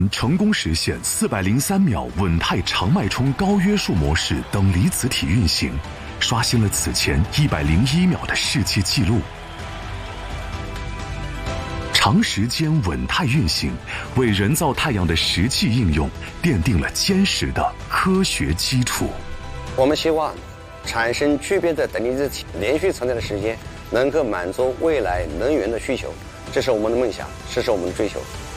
成功实现403秒稳态长脉冲高约束模式等离子体运行，刷新了此前101秒的世界纪录。长时间稳态运行，为人造太阳的实际应用奠定了坚实的科学基础。 我们希望产生聚变的等离子体连续存在的时间，能够满足未来能源的需求，这是我们的梦想，这是我们的追求。